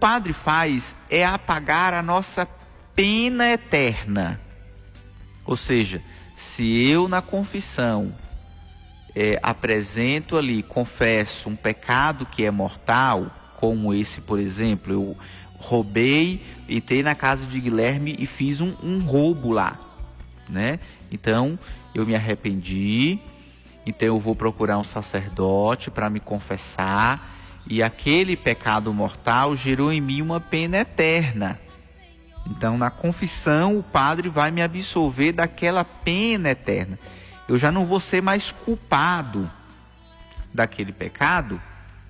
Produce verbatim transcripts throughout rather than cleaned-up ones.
padre faz é apagar a nossa pena eterna. Ou seja, se eu na confissão é, apresento ali, confesso um pecado que é mortal, como esse, por exemplo, eu roubei, entrei na casa de Guilherme e fiz um, um roubo lá, né? Então, eu me arrependi, então eu vou procurar um sacerdote para me confessar, e aquele pecado mortal gerou em mim uma pena eterna. Então, na confissão, o padre vai me absolver daquela pena eterna. Eu já não vou ser mais culpado daquele pecado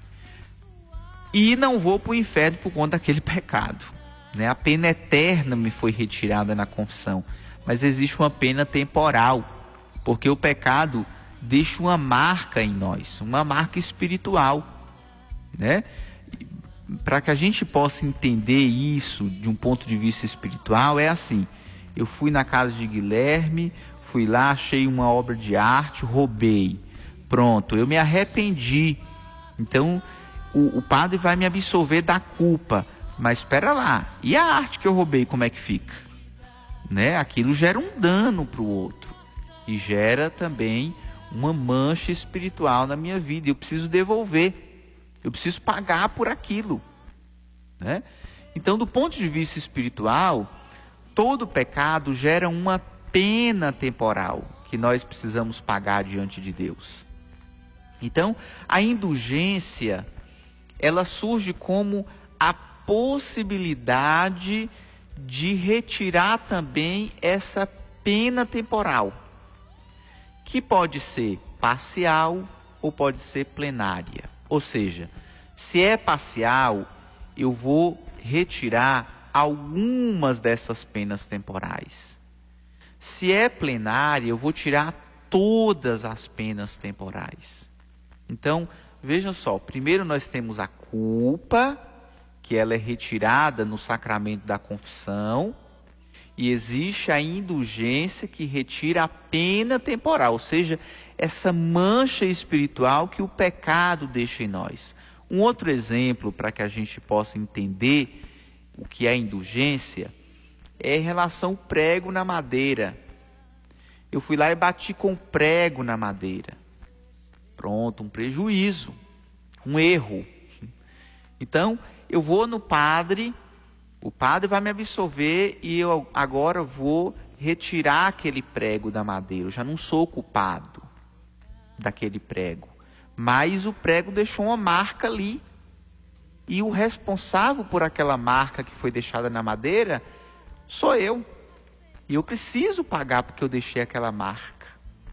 e não vou para o inferno por conta daquele pecado, né? A pena eterna me foi retirada na confissão, mas existe uma pena temporal, porque o pecado deixa uma marca em nós, uma marca espiritual, né? Para que a gente possa entender isso de um ponto de vista espiritual, é assim: eu fui na casa de Guilherme, fui lá, achei uma obra de arte, roubei, pronto, eu me arrependi, então o, o padre vai me absolver da culpa, mas espera lá, e a arte que eu roubei, como é que fica? Né? Aquilo gera um dano para o outro, e gera também uma mancha espiritual na minha vida, eu preciso devolver. Eu preciso pagar por aquilo, né? Então, do ponto de vista espiritual, todo pecado gera uma pena temporal que nós precisamos pagar diante de Deus. Então, a indulgência, ela surge como a possibilidade de retirar também essa pena temporal, que pode ser parcial ou pode ser plenária. Ou seja, se é parcial, eu vou retirar algumas dessas penas temporais. Se é plenária, eu vou tirar todas as penas temporais. Então, veja só, primeiro nós temos a culpa, que ela é retirada no sacramento da confissão, e existe a indulgência que retira a pena temporal, ou seja, essa mancha espiritual que o pecado deixa em nós. Um outro exemplo para que a gente possa entender o que é indulgência é em relação ao prego na madeira. Eu fui lá e bati com prego na madeira. Pronto, um prejuízo, um erro. Então, eu vou no padre, o padre vai me absolver e eu agora vou retirar aquele prego da madeira. Eu já não sou culpado daquele prego, mas o prego deixou uma marca ali, e o responsável por aquela marca que foi deixada na madeira sou eu, e eu preciso pagar porque eu deixei aquela marca.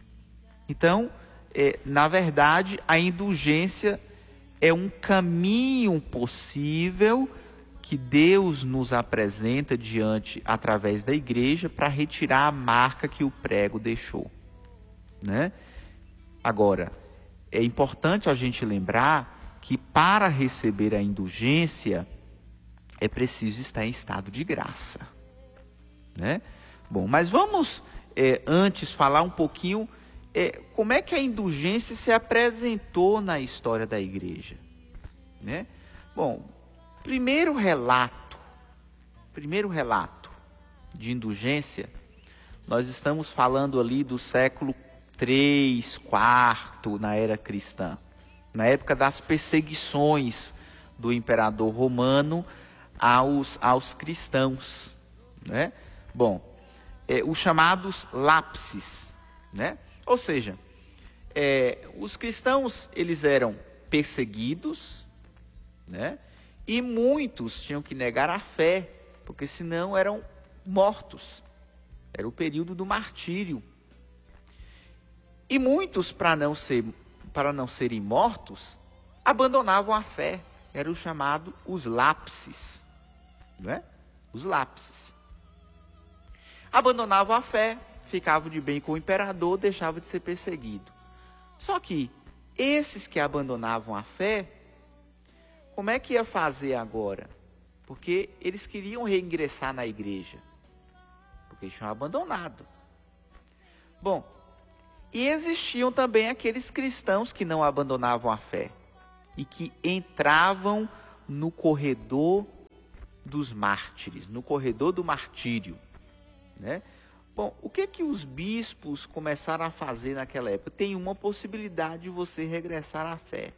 Então, é, na verdade, a indulgência é um caminho possível que Deus nos apresenta diante, através da igreja, para retirar a marca que o prego deixou, né? Agora, é importante a gente lembrar que para receber a indulgência é preciso estar em estado de graça, né? Bom, mas vamos é, antes falar um pouquinho é, como é que a indulgência se apresentou na história da igreja, né? Bom, primeiro relato, primeiro relato de indulgência, nós estamos falando ali do século três, quarto, na era cristã, na época das perseguições do imperador romano aos, aos cristãos, né? Bom, é, os chamados lapses, né? Ou seja, é, os cristãos, eles eram perseguidos, né? E muitos tinham que negar a fé, porque senão eram mortos. Era o período do martírio. E muitos, para não ser, para não serem mortos, abandonavam a fé. Era o chamado os lapses, né? Os lapses. Abandonavam a fé, ficavam de bem com o imperador, deixavam de ser perseguido. Só que esses que abandonavam a fé, como é que ia fazer agora? Porque eles queriam reingressar na igreja, porque eles tinham abandonado. Bom, e existiam também aqueles cristãos que não abandonavam a fé e que entravam no corredor dos mártires, no corredor do martírio, né? Bom, o que que os bispos começaram a fazer naquela época? Tem uma possibilidade de você regressar à fé.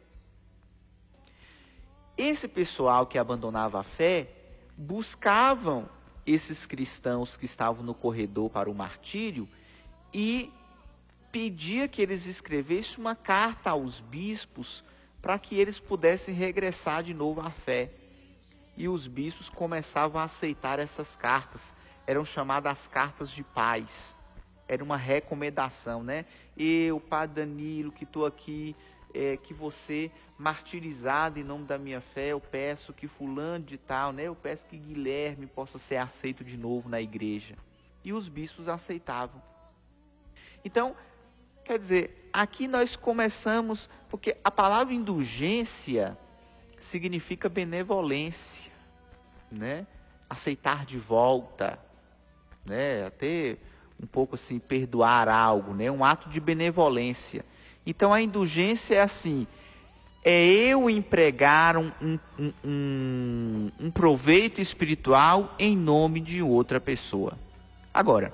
Esse pessoal que abandonava a fé, buscavam esses cristãos que estavam no corredor para o martírio e pedia que eles escrevessem uma carta aos bispos para que eles pudessem regressar de novo à fé. E os bispos começavam a aceitar essas cartas. Eram chamadas cartas de paz. Era uma recomendação, né? Eu, Padre Danilo, que estou aqui, é, que você, martirizado em nome da minha fé, eu peço que fulano de tal, né? Eu peço que Guilherme possa ser aceito de novo na igreja. E os bispos aceitavam. Então, quer dizer, aqui nós começamos, porque a palavra indulgência significa benevolência, né? Aceitar de volta, né? Até um pouco assim, perdoar algo, né? Um ato de benevolência. Então a indulgência é assim, é eu empregar um, um, um, um proveito espiritual em nome de outra pessoa. Agora,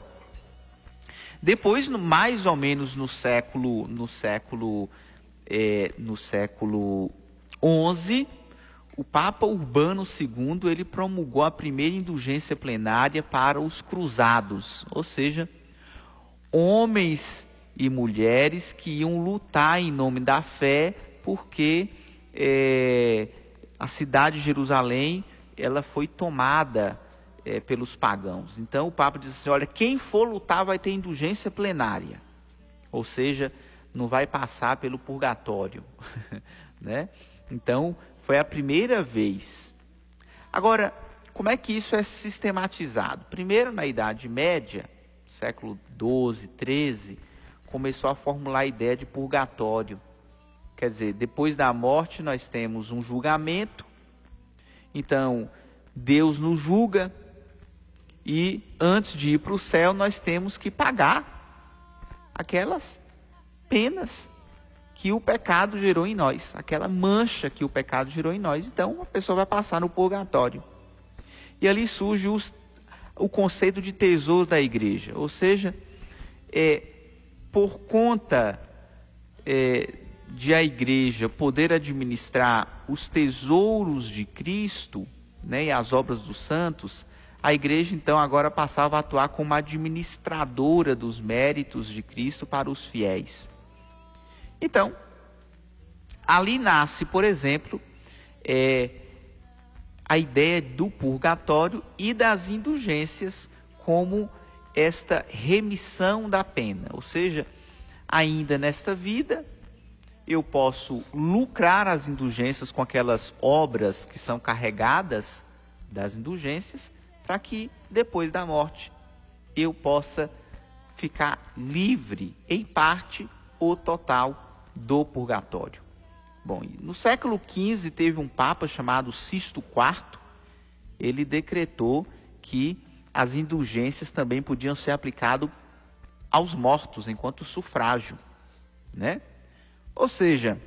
depois, mais ou menos no século, no século, é, no século onze, o Papa Urbano segundo, ele promulgou a primeira indulgência plenária para os cruzados, ou seja, homens e mulheres que iam lutar em nome da fé, porque é, a cidade de Jerusalém ela foi tomada é, pelos pagãos. Então o Papa diz assim, olha, quem for lutar vai ter indulgência plenária, ou seja, não vai passar pelo purgatório, né? Então foi a primeira vez. Agora, como é que isso é sistematizado? Primeiro, na Idade Média, século doze, treze, começou a formular a ideia de purgatório. Quer dizer, depois da morte nós temos um julgamento, então Deus nos julga e antes de ir para o céu nós temos que pagar aquelas penas que o pecado gerou em nós, aquela mancha que o pecado gerou em nós. Então a pessoa vai passar no purgatório. E ali surge os, o conceito de tesouro da igreja, ou seja, é, por conta é, de a igreja poder administrar os tesouros de Cristo, né, e as obras dos santos, a igreja então agora passava a atuar como administradora dos méritos de Cristo para os fiéis. Então, ali nasce, por exemplo, é, a ideia do purgatório e das indulgências como esta remissão da pena. Ou seja, ainda nesta vida, eu posso lucrar as indulgências com aquelas obras que são carregadas das indulgências, para que depois da morte eu possa ficar livre, em parte ou total, do purgatório. Bom, no século quinze teve um papa chamado Sisto quarto, ele decretou que as indulgências também podiam ser aplicadas aos mortos enquanto sufrágio, né? Ou seja,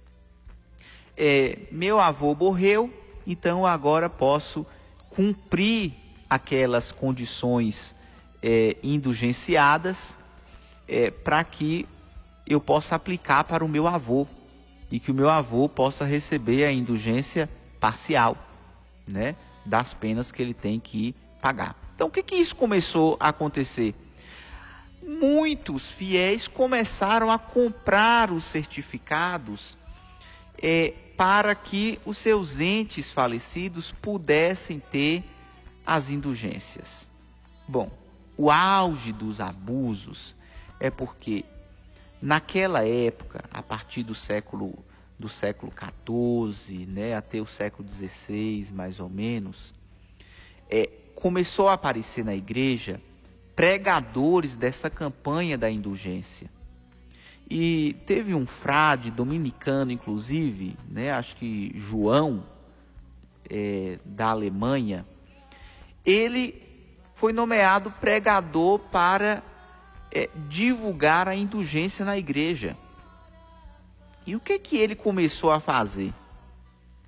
é, meu avô morreu, então agora posso cumprir aquelas condições é, indulgenciadas é, para que eu possa aplicar para o meu avô e que o meu avô possa receber a indulgência parcial, né, das penas que ele tem que pagar. Então, o que que isso começou a acontecer? Muitos fiéis começaram a comprar os certificados é, para que os seus entes falecidos pudessem ter as indulgências. Bom, o auge dos abusos é porque naquela época, a partir do século do século quatorze, né, até o século dezesseis, mais ou menos, é, começou a aparecer na igreja pregadores dessa campanha da indulgência. E teve um frade dominicano, inclusive, né, acho que João, é, da Alemanha, ele foi nomeado pregador para é, divulgar a indulgência na igreja. E o que que ele começou a fazer?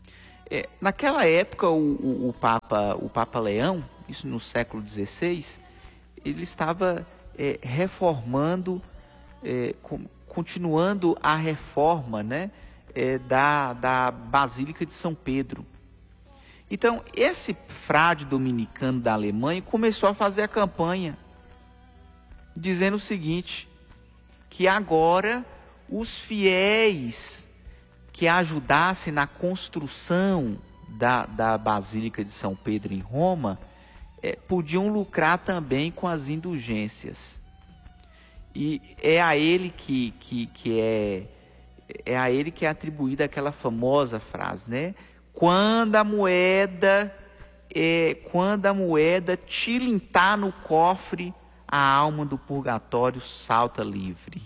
É, naquela época, o, o, o, Papa, o Papa Leão, isso no século dezesseis, ele estava é, reformando, é, com, continuando a reforma, né, é, da, da Basílica de São Pedro. Então, esse frade dominicano da Alemanha começou a fazer a campanha, dizendo o seguinte, que agora os fiéis que ajudassem na construção da, da Basílica de São Pedro em Roma, é, podiam lucrar também com as indulgências. E é a ele que, que, que é, é a ele que é atribuída aquela famosa frase, né? Quando a moeda, é, quando a moeda tilintar no cofre, a alma do purgatório salta livre.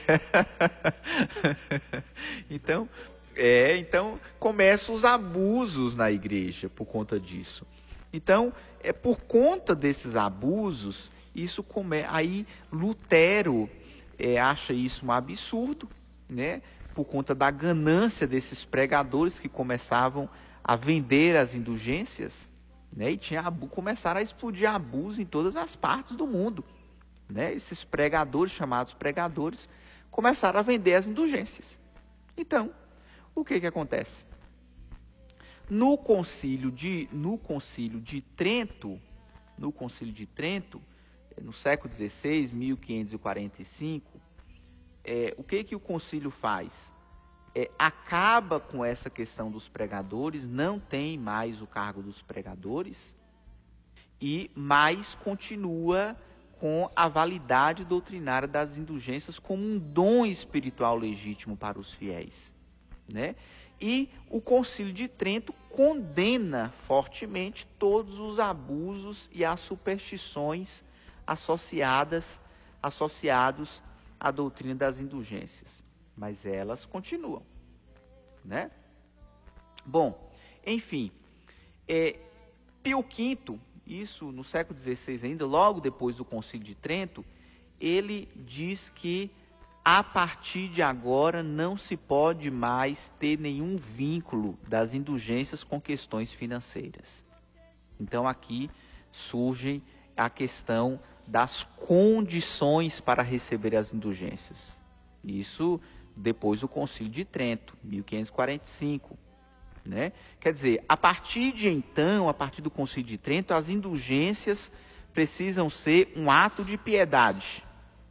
Então, é, então começam os abusos na igreja por conta disso. Então, é por conta desses abusos, isso come... aí Lutero é, acha isso um absurdo, né? Por conta da ganância desses pregadores que começavam a vender as indulgências, né? E tinha abu... começaram a explodir abuso em todas as partes do mundo, né? Esses pregadores, chamados pregadores, começaram a vender as indulgências. Então, o que que acontece? No concílio de, no concílio de Trento, no concílio de Trento, no século dezesseis, mil quinhentos e quarenta e cinco, é, o que que o concílio faz? É, acaba com essa questão dos pregadores, não tem mais o cargo dos pregadores, e mais continua com a validade doutrinária das indulgências como um dom espiritual legítimo para os fiéis, né? E o Concílio de Trento condena fortemente todos os abusos e as superstições associadas, associados à doutrina das indulgências. Mas elas continuam, né? Bom, enfim, é, Pio quinto, isso no século dezesseis ainda, logo depois do Concílio de Trento, ele diz que a partir de agora não se pode mais ter nenhum vínculo das indulgências com questões financeiras. Então aqui surge a questão das condições para receber as indulgências. Isso depois do Concílio de Trento, mil quinhentos e quarenta e cinco. Né? Quer dizer, a partir de então, a partir do Concílio de Trento, as indulgências precisam ser um ato de piedade.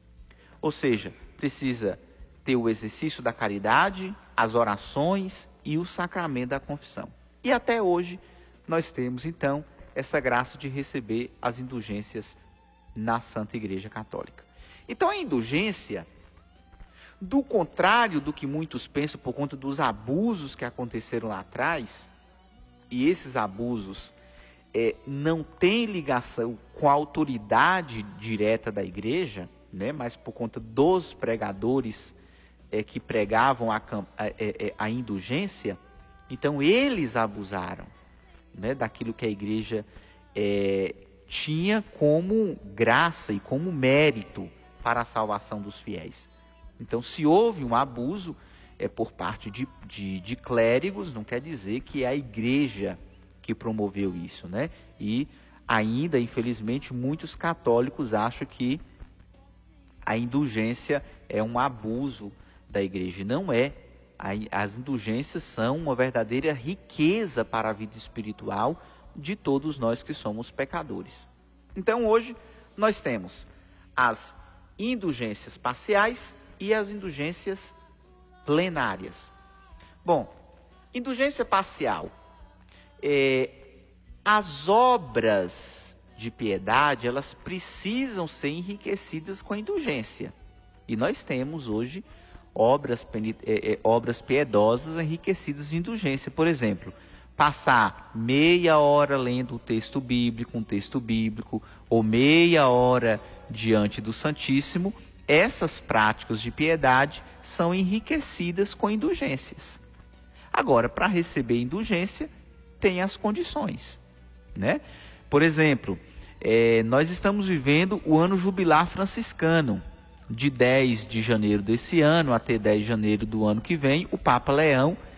Ou seja, precisa ter o exercício da caridade, as orações e o sacramento da confissão. E até hoje nós temos, então, essa graça de receber as indulgências na Santa Igreja Católica. Então, a indulgência, do contrário do que muitos pensam por conta dos abusos que aconteceram lá atrás, e esses abusos é, não têm ligação com a autoridade direta da igreja, né, mas por conta dos pregadores é, que pregavam a, a, a, a indulgência, então eles abusaram, né, daquilo que a igreja é, tinha como graça e como mérito para a salvação dos fiéis. Então, se houve um abuso é, por parte de, de, de clérigos, não quer dizer que é a igreja que promoveu isso, né? E ainda, infelizmente, muitos católicos acham que a indulgência é um abuso da igreja. Não é. As indulgências são uma verdadeira riqueza para a vida espiritual de todos nós que somos pecadores. Então, hoje, nós temos as indulgências parciais e as indulgências plenárias. Bom, indulgência parcial. É, as obras de piedade, elas precisam ser enriquecidas com a indulgência. E nós temos hoje obras, é, é, obras piedosas enriquecidas de indulgência. Por exemplo, passar meia hora lendo o texto bíblico, um texto bíblico, ou meia hora diante do Santíssimo. Essas práticas de piedade são enriquecidas com indulgências. Agora, para receber indulgência, tem as condições, né? Por exemplo, é, nós estamos vivendo o ano jubilar franciscano. De dez de janeiro desse ano até dez de janeiro do ano que vem, o Papa Leão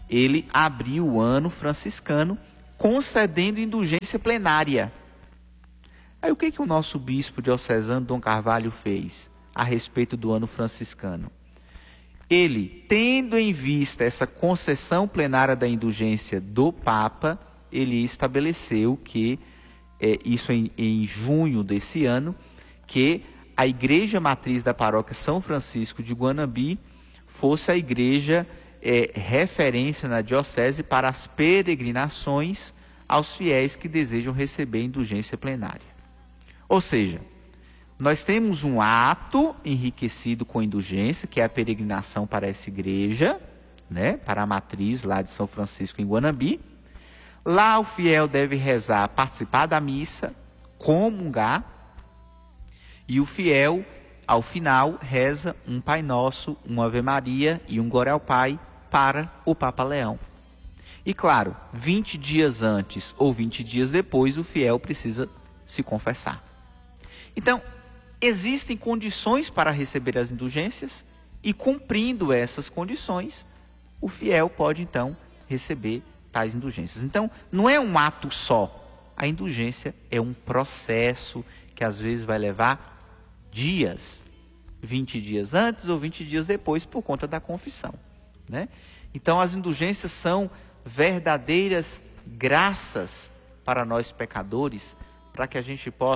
ele abriu o ano franciscano concedendo indulgência plenária. Aí o que, que o nosso bispo diocesano Dom Carvalho fez a respeito do ano franciscano? Ele, tendo em vista essa concessão plenária da indulgência do Papa, ele estabeleceu que, é, isso em, em junho desse ano, que a igreja matriz da paróquia São Francisco de Guanambi fosse a igreja é, referência na diocese para as peregrinações aos fiéis que desejam receber indulgência plenária. Ou seja, nós temos um ato enriquecido com indulgência, que é a peregrinação para essa igreja, né, para a matriz lá de São Francisco em Guanambi. Lá o fiel deve rezar, participar da missa, comungar, e o fiel, ao final, reza um Pai Nosso, uma Ave Maria e um Glória ao Pai para o Papa Leão. E claro, vinte dias antes ou vinte dias depois, o fiel precisa se confessar. Então, existem condições para receber as indulgências e, cumprindo essas condições, o fiel pode, então, receber tais indulgências. Então, não é um ato só. A indulgência é um processo que, às vezes, vai levar dias, vinte dias antes ou vinte dias depois, por conta da confissão, né? Então, as indulgências são verdadeiras graças para nós pecadores, para que a gente possa